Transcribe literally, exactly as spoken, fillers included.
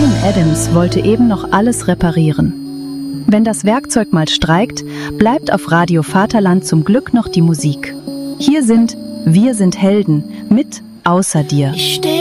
Bryan Adams wollte eben noch alles reparieren. Wenn das Werkzeug mal streikt, bleibt auf Radio Vaterland zum Glück noch die Musik. Hier sind Wir sind Helden mit Außer dir. Ich steh